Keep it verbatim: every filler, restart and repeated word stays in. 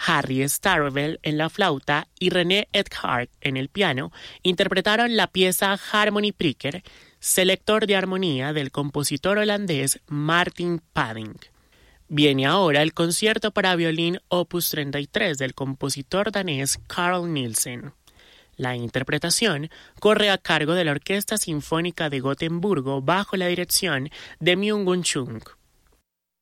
Harry Starvel en la flauta y René Eckhardt en el piano, interpretaron la pieza Harmony Pricker, selector de armonía del compositor holandés Martin Padding. Viene ahora el concierto para violín opus treinta y tres del compositor danés Carl Nielsen. La interpretación corre a cargo de la Orquesta Sinfónica de Gotemburgo bajo la dirección de Myung-Whun Chung.